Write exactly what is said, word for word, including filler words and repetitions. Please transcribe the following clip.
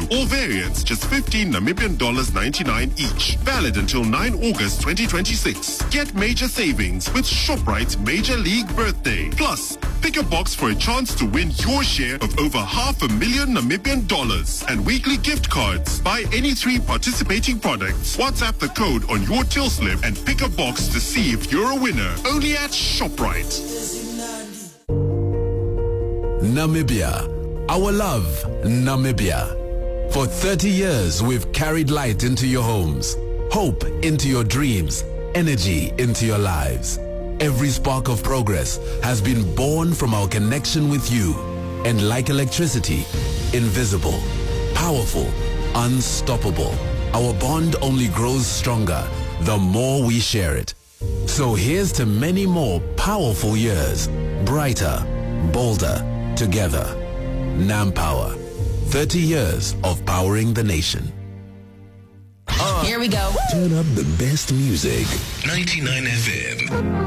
All variants just fifteen Namibian dollars ninety-nine each. Valid until nine August twenty twenty-six. Get major savings with ShopRite Major League Birthday. Plus, pick a box for a chance to win your share of over half a million Namibian dollars and weekly gift cards. Buy any three participating products. WhatsApp the code on your till slip and pick a box to see if you're a winner. Only at ShopRite. Namibia. Our love, Namibia. For thirty years, we've carried light into your homes, hope into your dreams, energy into your lives. Every spark of progress has been born from our connection with you. And like electricity, invisible, powerful, unstoppable. Our bond only grows stronger the more we share it. So here's to many more powerful years, brighter, bolder, together. NamPower, thirty years of powering the nation. Uh, Here we go. Turn up the best music. ninety-nine F M.